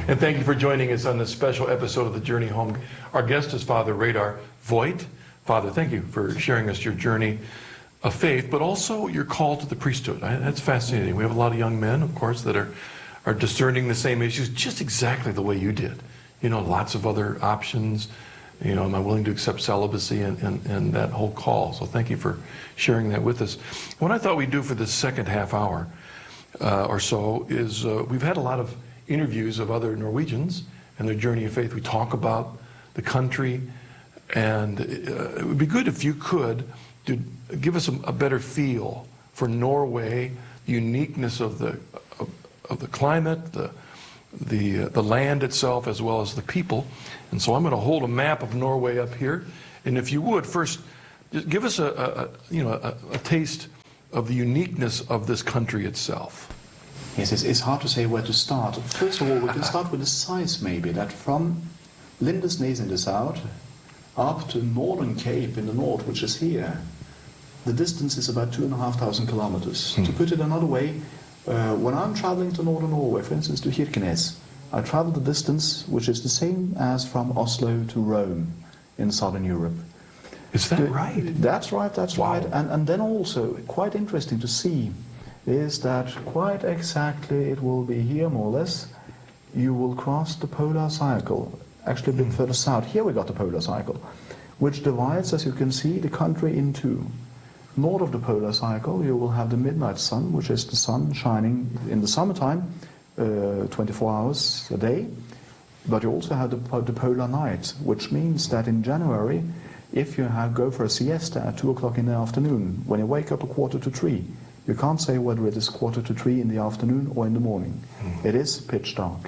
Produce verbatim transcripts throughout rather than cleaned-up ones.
And thank you for joining us on this special episode of The Journey Home. Our guest is Father Radar Voigt. Father, thank you for sharing us your journey of faith, but also your call to the priesthood. I, that's fascinating. We have a lot of young men, of course, that are, are discerning the same issues just exactly the way you did. You know, lots of other options. You know, am I willing to accept celibacy and, and, and that whole call? So thank you for sharing that with us. What I thought we'd do for this second half hour uh, or so is uh, we've had a lot of interviews of other Norwegians and their journey of faith. We talk about the country, and uh, it would be good if you could to give us a, a better feel for Norway, the uniqueness of the of, of the climate, the the uh, the land itself, as well as the people. And so I'm going to hold a map of Norway up here, and if you would first just give us a, a, a you know a, a taste of the uniqueness of this country itself. Yes, it's, it's hard to say where to start. First of all, we can start with the size, maybe, that from Lindesnes in the south up to Northern Cape in the north, which is here, the distance is about two and a half thousand kilometers. Hmm. To put it another way, uh, when I'm traveling to northern Norway, for instance to Kirkenes, I travel the distance which is the same as from Oslo to Rome in southern Europe. Is that the, right? That's right, that's wow. right. And, and then also, quite interesting to see, is that quite exactly it will be here more or less, you will cross the polar cycle, actually a bit further south. Here we got the polar cycle, which divides, as you can see, the country in two. North of the polar cycle you will have the midnight sun, which is the sun shining in the summertime, uh, twenty-four hours a day, but you also have the, the polar night, which means that in January, if you have, go for a siesta at two o'clock in the afternoon, when you wake up a quarter to three, you can't say whether it is quarter to three in the afternoon or in the morning. Mm. It is pitch dark.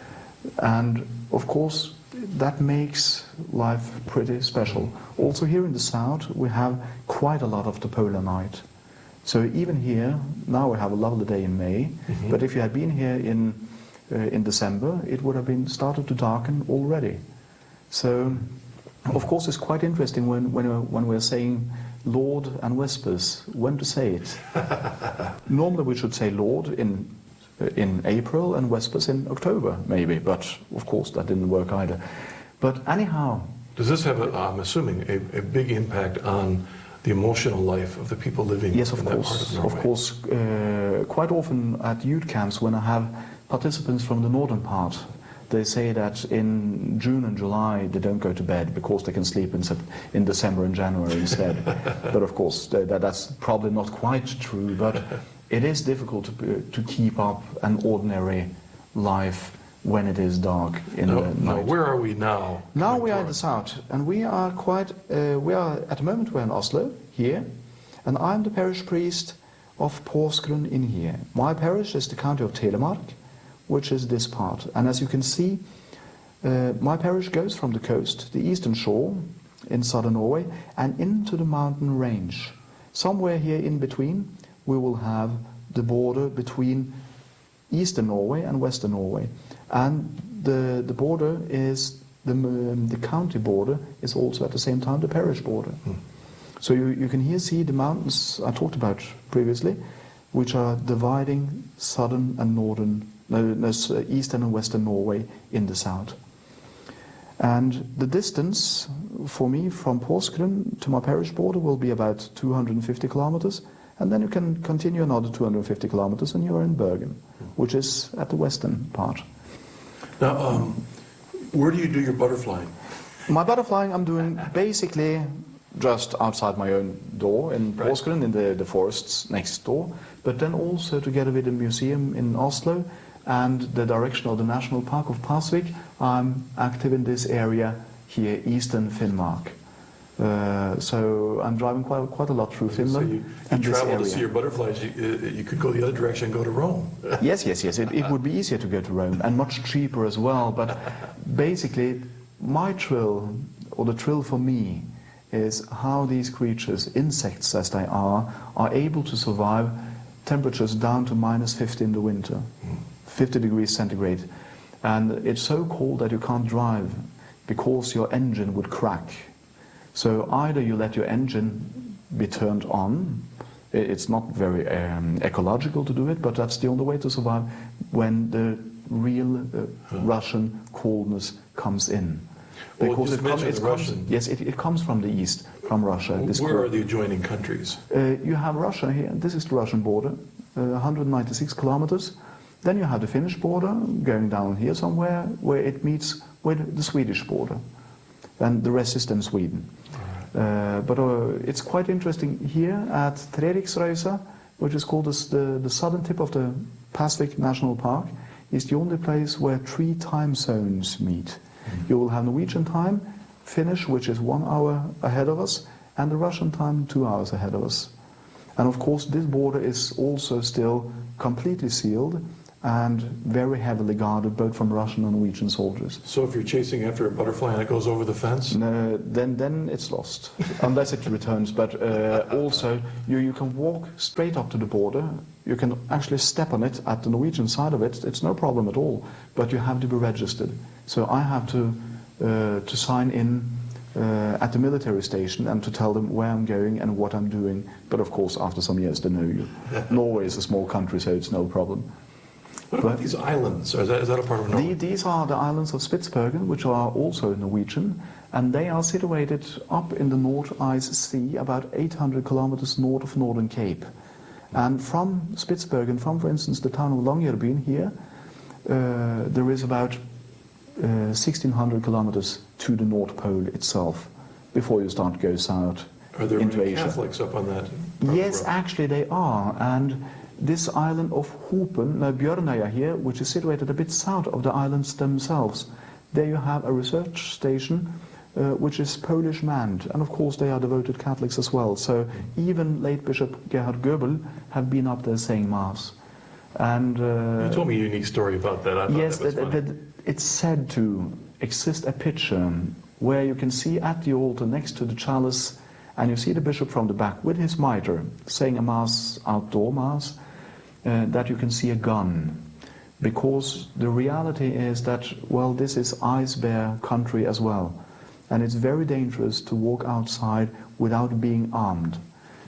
And of course, that makes life pretty special. Also here in the south, we have quite a lot of the polar night. So even here, now we have a lovely day in May, mm-hmm. but if you had been here in, uh, in December, it would have been started to darken already. So, of course, it's quite interesting when, when, we're, when we're saying Lord and Vespers, when to say it. Normally we should say Lord in in April and Vespers in October, maybe, but of course that didn't work either. But anyhow... Does this have, a, I'm assuming, a, a big impact on the emotional life of the people living yes, of in course, that part of Norway? Of course. Uh, quite often at youth camps, when I have participants from the northern part, they say that in June and July they don't go to bed because they can sleep in, in December and January instead. But of course, that, that's probably not quite true, but it is difficult to, to keep up an ordinary life when it is dark in no, the night. No, where are we now? Now we are in the south, and we are quite, uh, we are, at the moment we're in Oslo, here, and I'm the parish priest of Porsgrunn in here. My parish is the county of Telemark, which is this part. And as you can see, uh, my parish goes from the coast, the eastern shore in southern Norway, and into the mountain range. Somewhere here in between, we will have the border between eastern Norway and western Norway. And the, the border is, the, um, the county border is also at the same time the parish border. Hmm. So you, you can here see the mountains I talked about previously, which are dividing southern and northern, no, no, eastern and western Norway in the south. And the distance for me from Porsgrunn to my parish border will be about two hundred fifty kilometers, and then you can continue another two hundred fifty kilometers and you're in Bergen, which is at the western part. Now, um, where do you do your butterflying? My butterflying I'm doing basically just outside my own door in Porsgrunn, in the, the forests next door, but then also together with the museum in Oslo and the direction of the National Park of Pasvik, I'm active in this area here, eastern Finnmark. Uh, so I'm driving quite quite a lot through Finland. So you, you and travel this area. to see your butterflies. You, uh, you could go the other direction and go to Rome. yes, yes, yes. It, it would be easier to go to Rome and much cheaper as well. But basically, my thrill, or the thrill for me, is how these creatures, insects as they are, are able to survive temperatures down to minus fifty in the winter, mm. fifty degrees centigrade. And it's so cold that you can't drive because your engine would crack. So either you let your engine be turned on, it's not very um, ecological to do it, but that's the only way to survive when the real uh, huh. Russian coldness comes in. Well, because just it, com- it it comes, Russian. Yes, it, it comes from the east, from Russia. Well, this where cold. are the adjoining countries? Uh, you have Russia here. This is the Russian border, uh, one hundred ninety-six kilometers. Then you have the Finnish border going down here somewhere, where it meets with the Swedish border, and the rest is then Sweden. Uh, but uh, it's quite interesting here at Treriksröse, which is called this, the, the southern tip of the Pacific National Park, is the only place where three time zones meet. Mm-hmm. You will have Norwegian time, Finnish, which is one hour ahead of us, and the Russian time two hours ahead of us. And of course this border is also still completely sealed and very heavily guarded both from Russian and Norwegian soldiers. So if you're chasing after a butterfly and it goes over the fence? No, then, then it's lost, unless it returns. But uh, also, you, you can walk straight up to the border. You can actually step on it at the Norwegian side of it. It's no problem at all. But you have to be registered. So I have to, uh, to sign in uh, at the military station and to tell them where I'm going and what I'm doing. But of course, after some years, they know you. Norway is a small country, so it's no problem. What about these islands? Is that, is that a part of Norway? The, these are the islands of Spitsbergen, which are also Norwegian, and they are situated up in the North Ice Sea, about eight hundred kilometers north of Northern Cape. And from Spitsbergen, from, for instance, the town of Longyearbyen here, uh, there is about uh, sixteen hundred kilometers to the North Pole itself, before you start to go south are there into many Asia. Catholics up on that? Yes, actually they are. And this island of Hopen, uh, Bjørnøya here, which is situated a bit south of the islands themselves, there you have a research station uh, which is Polish manned, and of course they are devoted Catholics as well. So even late Bishop Gerhard Goebel have been up there saying Mass. And uh, you told me a unique story about that. I thought yes, that was that, that, it's said to exist a picture where you can see at the altar next to the chalice, and you see the bishop from the back with his mitre saying a Mass, outdoor Mass. Uh, that you can see a gun, because the reality is that, well, this is ice bear country as well, and it's very dangerous to walk outside without being armed.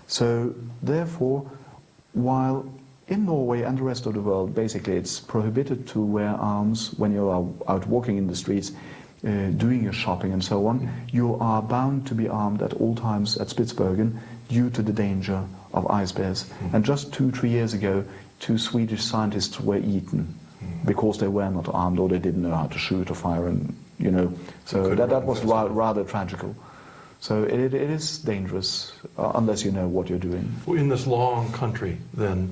So therefore, while in Norway and the rest of the world basically it's prohibited to wear arms when you are out walking in the streets, uh, doing your shopping and so on, you are bound to be armed at all times at Spitsbergen due to the danger of ice bears. Mm. And just two, three years ago, two Swedish scientists were eaten mm. because they were not armed, or they didn't know how to shoot or fire, and you know, so that, that was ra rather tragical. So it, it is dangerous uh, unless you know what you're doing. Well, in this long country, then,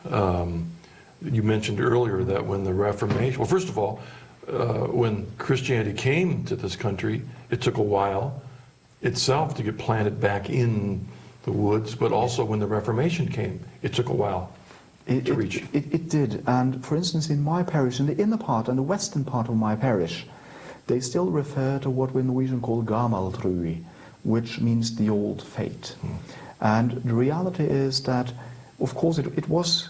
um, you mentioned earlier that when the Reformation, well, first of all, uh, when Christianity came to this country, it took a while itself to get planted back in the woods, but also when the Reformation came, it took a while it, to it, reach. It, it did, and for instance in my parish, in the inner part and the western part of my parish, they still refer to what we in Norwegian call Gamaltrui, which means the old faith. Hmm. And the reality is that, of course, it, it was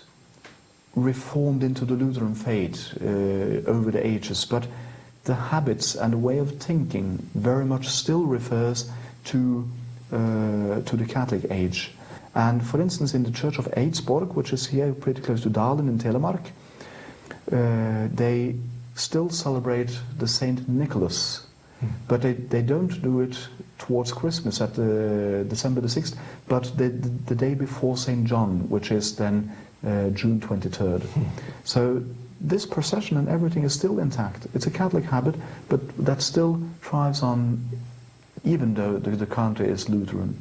reformed into the Lutheran faith uh, over the ages, but the habits and the way of thinking very much still refers to Uh, to the Catholic age. And for instance, in the Church of Eidsborg, which is here pretty close to Dalen in Telemark, uh, they still celebrate the Saint Nicholas, mm. but they, they don't do it towards Christmas at the December the sixth, but the, the, the day before Saint John, which is then uh, June twenty-third. Mm. So this procession and everything is still intact. It's a Catholic habit, but that still thrives on, even though the, the country is Lutheran.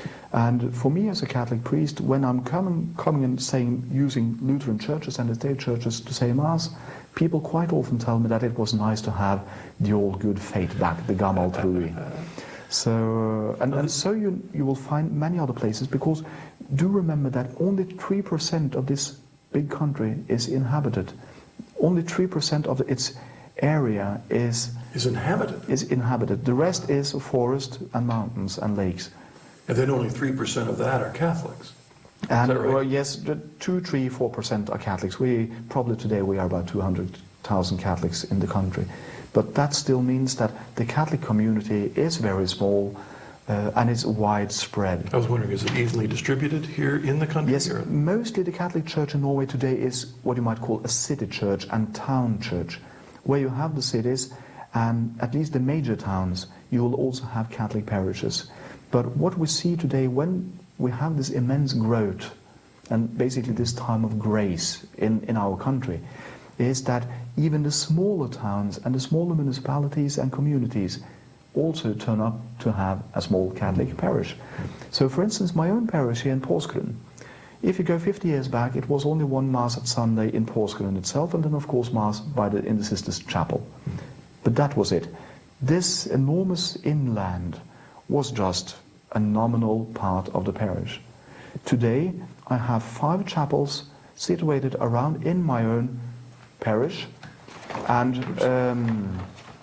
And for me as a Catholic priest, when I'm coming, coming and saying, using Lutheran churches and the state churches to say Mass, people quite often tell me that it was nice to have the old good faith back, the Gamaltrui. So, uh, and, and so you, you will find many other places, because do remember that only three percent of this big country is inhabited. Only three percent of its area is is inhabited. Is inhabited. The rest is forest and mountains and lakes. And then only three percent of that are Catholics. And is that right? Well, yes, the two, three, four percent are Catholics. We probably today we are about two hundred thousand Catholics in the country, but that still means that the Catholic community is very small. uh, and it's widespread. I was wondering, is it evenly distributed here in the country? Yes, or- mostly the Catholic Church in Norway today is what you might call a city church and town church, where you have the cities and at least the major towns, you will also have Catholic parishes. But what we see today, when we have this immense growth and basically this time of grace in, in our country, is that even the smaller towns and the smaller municipalities and communities also turn up to have a small Catholic parish. So for instance, my own parish here in Porsgrunn, if you go fifty years back, it was only one Mass at Sunday in Porsgrunn itself, and then of course Mass by the, in the Sisters' Chapel. But that was it. This enormous inland was just a nominal part of the parish. Today I have five chapels situated around in my own parish, and um,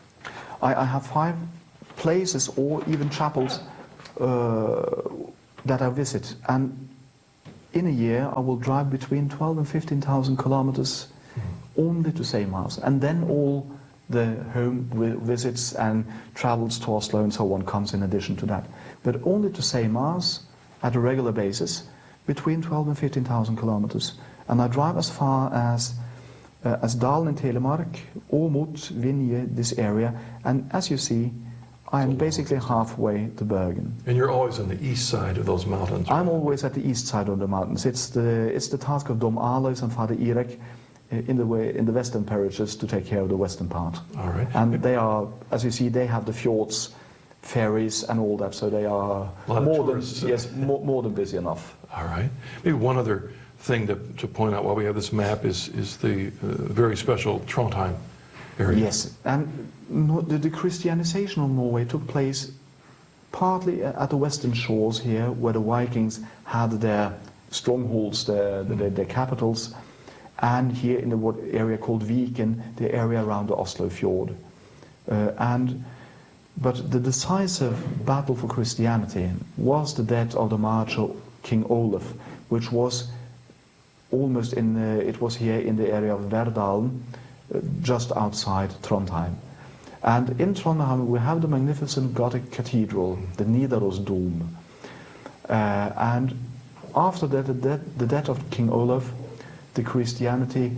I, I have five places or even chapels uh, that I visit, and in a year I will drive between twelve and fifteen thousand kilometers only to say Mass, and then all the home visits and travels to Oslo and so on comes in addition to that. But only to say Mass at a regular basis between twelve and fifteen thousand kilometers, and I drive as far as uh, as Dalen in Telemark, Åmot, Vinje, this area, and as you see, I'm basically halfway to Bergen. And you're always on the east side of those mountains. I'm always at the east side of the mountains. It's the it's the task of Dom Alois and Father Irek in the way in the western parishes to take care of the western part. All right. And they are, as you see, they have the fjords, ferries, and all that. So they are more than yes, more, more than busy enough. All right. Maybe one other thing to, to point out while we have this map is is the uh, very special Trondheim area. Yes, and no, the, the Christianization of Norway took place partly at the western shores here, where the Vikings had their strongholds, their, their, their capitals, and here in the what area called Viken, the area around the Oslo fjord. Uh, and but the decisive battle for Christianity was the death of the marcher King Olaf, which was almost in the, it was here in the area of Verdalen, uh, just outside Trondheim. And in Trondheim we have the magnificent Gothic cathedral, the Nidaros Dome. Uh, and after that, the death, the death of King Olaf, the Christianity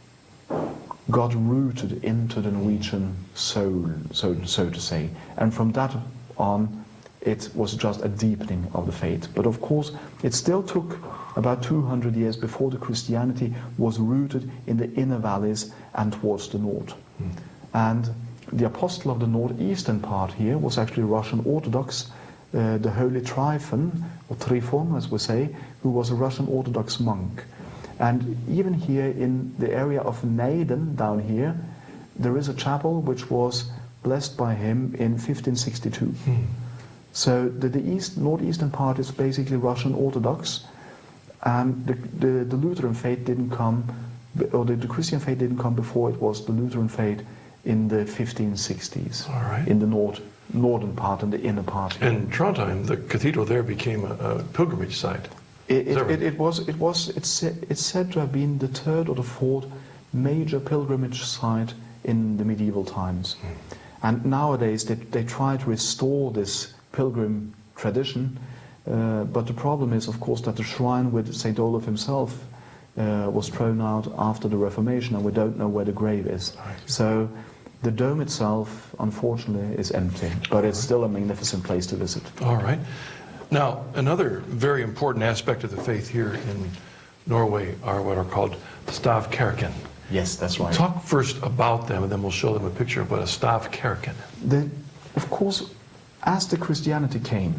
got rooted into the Norwegian soul, so, so to say. And from that on, it was just a deepening of the faith. But of course, it still took about two hundred years before the Christianity was rooted in the inner valleys and towards the north. Mm. And the apostle of the northeastern part here was actually Russian Orthodox, uh, the Holy Tryphon, or Trifon as we say, who was a Russian Orthodox monk. And even here in the area of Neiden, down here, there is a chapel which was blessed by him in fifteen sixty-two. Hmm. So the, the east, northeastern part is basically Russian Orthodox, and the, the, the Lutheran faith didn't come, or the, the Christian faith didn't come before it was the Lutheran faith in the fifteen sixties. All right. In the north, northern part and the inner part. And Trondheim, the cathedral there became a, a pilgrimage site. It, it, it, it was, it was, it's, it's said to have been the third or the fourth major pilgrimage site in the medieval times. Mm. And nowadays they, they try to restore this pilgrim tradition, uh, but the problem is, of course, that the shrine with Saint Olaf himself uh, was thrown out after the Reformation, and we don't know where the grave is. Right. So the dome itself, unfortunately, is empty, but it's still a magnificent place to visit. All right. Now, another very important aspect of the faith here in Norway are what are called stavkirken. Yes, that's right. Talk first about them, and then we'll show them a picture of what a stavkirken is. Of course, as the Christianity came,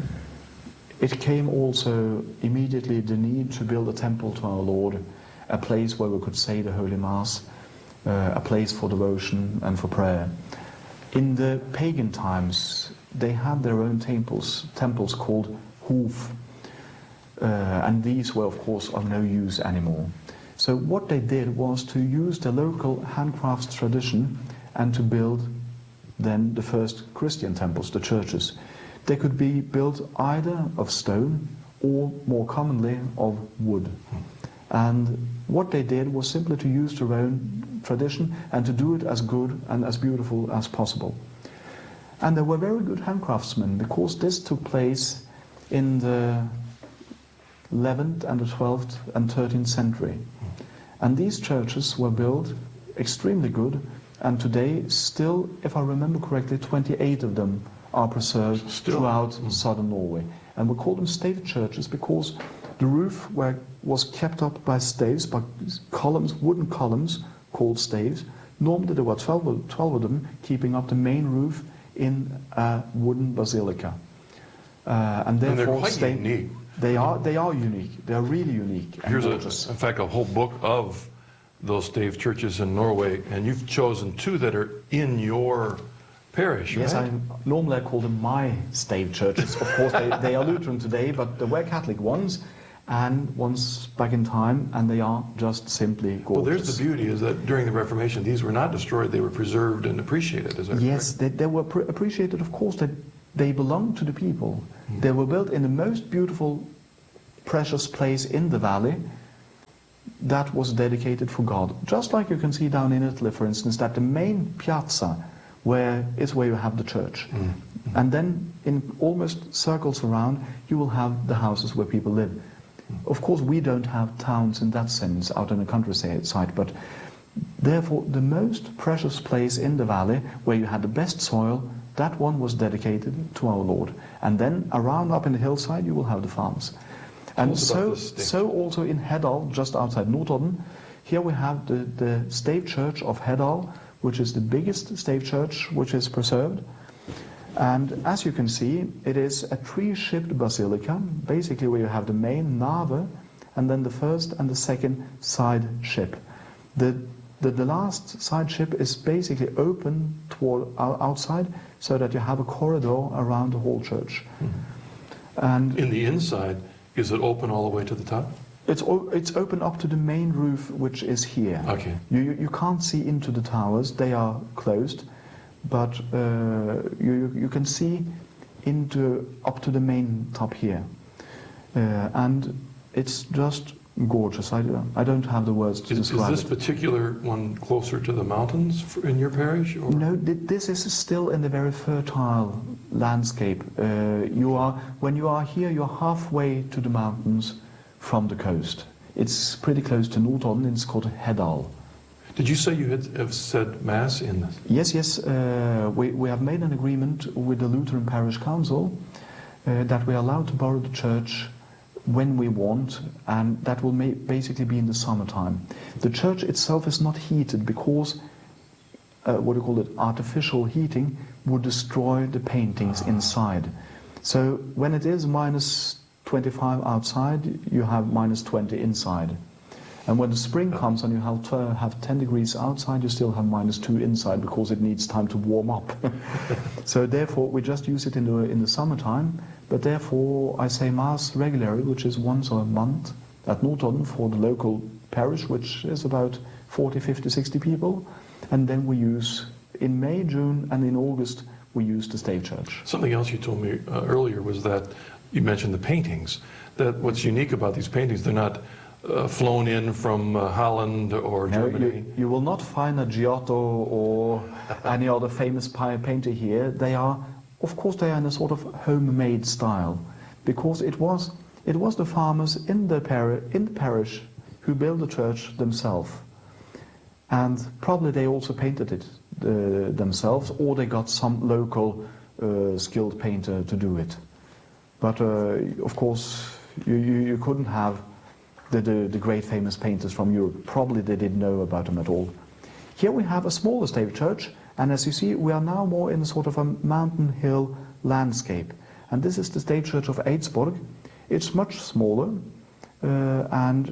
it came also immediately the need to build a temple to our Lord, a place where we could say the Holy Mass, uh, a place for devotion and for prayer. In the pagan times, they had their own temples, temples called Hof, uh, and these were of course of no use anymore. So what they did was to use the local handcrafts tradition and to build then the first Christian temples, the churches. They could be built either of stone or more commonly of wood. And what they did was simply to use their own tradition and to do it as good and as beautiful as possible. And they were very good handcraftsmen, because this took place in the eleventh and the twelfth and thirteenth century. And these churches were built extremely good, and today still, if I remember correctly, twenty-eight of them are preserved still throughout mm. southern Norway. And we call them stave churches because the roof were, was kept up by staves, by columns, wooden columns called staves. Normally there were twelve, twelve of them keeping up the main roof in a wooden basilica. Uh, and, and they're quite stave, unique. They are, they are unique. They are really unique. Here's, a, in fact, a whole book of those stave churches in Norway, and you've chosen two that are in your parish, yes, right? I, normally I call them my stave churches. Of course, they, they are Lutheran today, but they were Catholic ones, and once back in time, and they are just simply gorgeous. Well, there's the beauty, is that during the Reformation, these were not destroyed, they were preserved and appreciated, is that yes, correct? they, they were pre appreciated, of course. They, they belonged to the people. Mm. They were built in the most beautiful, precious place in the valley that was dedicated for God. Just like you can see down in Italy, for instance, that the main piazza where is where you have the church. Mm. And then in almost circles around, you will have the houses where people live. Mm. Of course, we don't have towns in that sense out in the countryside, but therefore the most precious place in the valley where you had the best soil, that one was dedicated to our Lord. And then around up in the hillside, you will have the farms. And so, so also in Hedal, just outside Notodden, here we have the, the stave church of Hedal, which is the biggest stave church which is preserved. And as you can see, it is a three-shipped basilica, basically where you have the main nave, and then the first and the second side ship. The, the, the last side ship is basically open toward outside, so that you have a corridor around the whole church. Mm-hmm. And in the inside, is it open all the way to the top? It's, it's open up to the main roof, which is here. Okay. You, you, you can't see into the towers, they are closed, but uh, you, you can see into up to the main top here. Uh, and it's just gorgeous. I, I don't have the words to is, describe it. Is this it. particular one closer to the mountains for, in your parish? Or? No, this is still in the very fertile landscape. Uh, you are, when you are here, you're halfway to the mountains from the coast. It's pretty close to Notodden. It's called Hedal. Did you say you had have said Mass in this? Yes, yes. Uh, we, we have made an agreement with the Lutheran Parish Council uh, that we are allowed to borrow the church when we want, and that will may basically be in the summertime. The church itself is not heated because uh, what do you call it, artificial heating would destroy the paintings ah. inside. So when it is minus twenty-five outside, you have minus twenty inside. And when the spring comes and you have, to have ten degrees outside, you still have minus two inside because it needs time to warm up. So therefore we just use it in the, in the summertime. But therefore, I say Mass regularly, which is once a month at Notodden for the local parish, which is about forty, fifty, sixty people. And then we use, in May, June, and in August, we use the stave church. Something else you told me uh, earlier was that you mentioned the paintings. That what's unique about these paintings, they're not uh, flown in from uh, Holland or no, Germany. You, you will not find a Giotto or any other famous painter here. They are Of course, they are in a sort of homemade style, because it was it was the farmers in the parish in the parish who built the church themselves, and probably they also painted it uh, themselves, or they got some local uh, skilled painter to do it. But uh, of course, you, you you couldn't have the, the the great famous painters from Europe. Probably they didn't know about them at all. Here we have a smaller stave church. And as you see, we are now more in a sort of a mountain hill landscape. And this is the stave church of Eidsborg. It's much smaller, uh, and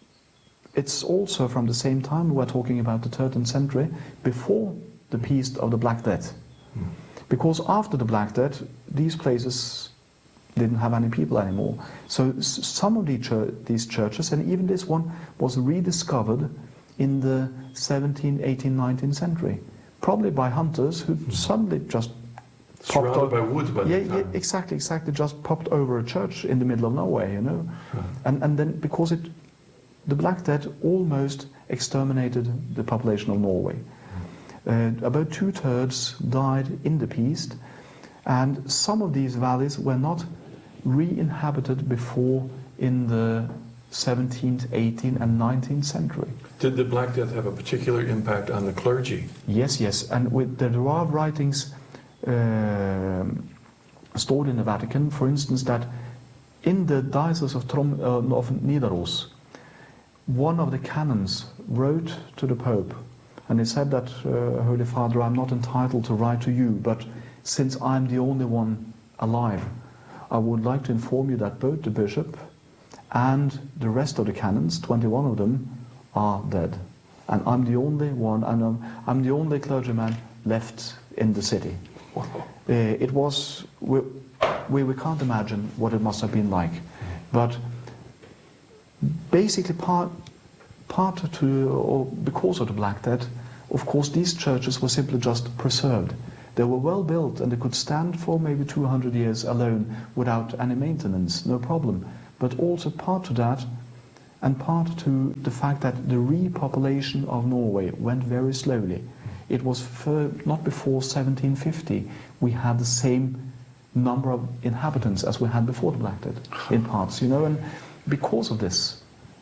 it's also from the same time, we're talking about the thirteenth century, before the Peace of the Black Death. Mm. Because after the Black Death, these places didn't have any people anymore. So some of the chur these churches, and even this one, was rediscovered in the seventeenth, eighteenth, nineteenth century. Probably by hunters who mm. suddenly just popped surrounded by woods by yeah, the time. yeah, exactly, exactly. Just popped over a church in the middle of nowhere, you know, uh-huh. and and then because it, the Black Death almost exterminated the population of Norway. Uh, about two thirds died in the Peace, And some of these valleys were not re-inhabited before in the seventeenth, eighteenth and nineteenth century. Did the Black Death have a particular impact on the clergy? Yes, yes, and with, there are writings uh, stored in the Vatican, for instance, that in the Diocese of, Trom, uh, of Nidaros, one of the canons wrote to the Pope, and he said that, uh, Holy Father, I'm not entitled to write to you, but since I'm the only one alive, I would like to inform you that both the bishop and the rest of the canons, twenty-one of them, are dead. And I'm the only one, and I'm, I'm the only clergyman left in the city. Wow. Uh, it was, we, we, we can't imagine what it must have been like. But basically part, part to, or because of the Black Death, of course these churches were simply just preserved. They were well built and they could stand for maybe two hundred years alone without any maintenance, no problem. But also part to that, and part to the fact that the repopulation of Norway went very slowly. It was for, not before seventeen fifty we had the same number of inhabitants as we had before the Black Death in parts, you know, and because of this,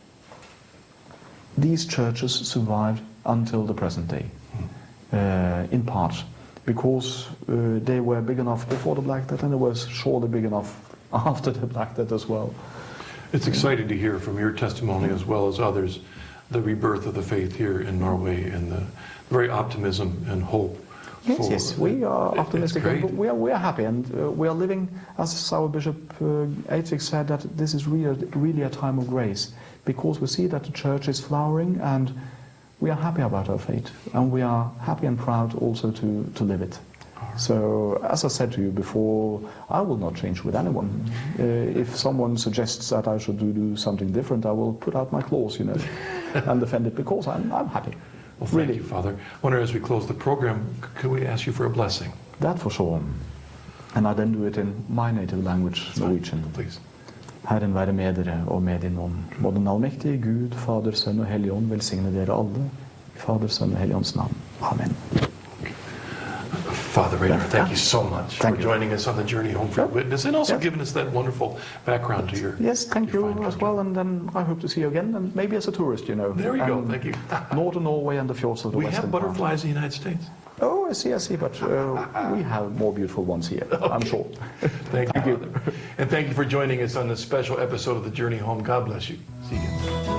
these churches survived until the present day, uh, in part, because uh, they were big enough before the Black Death and they were surely big enough after the Black Death as well. It's exciting to hear from your testimony as well as others the rebirth of the faith here in Norway and the very optimism and hope. Yes, for, yes, we are it, optimistic. And we are we are happy, and uh, we are living, as our Bishop uh, Eidsvik said, that this is really really a time of grace, because we see that the church is flowering, and we are happy about our faith, and we are happy and proud also to to live it. So, as I said to you before, I will not change with anyone. Uh, if someone suggests that I should do, do something different, I will put out my claws, you know, and defend it, because I'm, I'm happy. Well, thank really. you, Father. I wonder, as we close the program, could we ask you for a blessing? That for sure. And I then do it in my native language, Norwegian. Please. Herren være med dere og med din ånd. Må den allmektige Gud, Fader, Sønn og Hellig Ånd velsigne dere alle. I Fader, Sønn og Hellig Ånds navn. Amen. Father Raynor, thank you so much thank for you. joining us on the Journey Home for Yep. Witness, and also Yes. giving us that wonderful background to your Yes, thank your you fine as country. well, and then I hope to see you again, and maybe as a tourist, you know. There you go, And thank you. Northern Norway and the fjords of the We western have butterflies in the United States. part. Oh, I see, I see, but uh, we have more beautiful ones here, I'm sure. Thank you, Thank you. Father. And thank you for joining us on this special episode of the Journey Home. God bless you. See you again.